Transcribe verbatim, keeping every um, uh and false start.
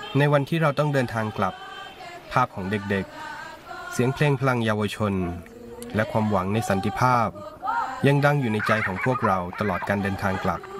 ในวันที่เราต้องเดินทางกลับภาพของเด็กๆเสียงเพลงพลังเยาวชนและความหวังในสันติภาพยังดังอยู่ในใจของพวกเราตลอดการเดินทางกลับ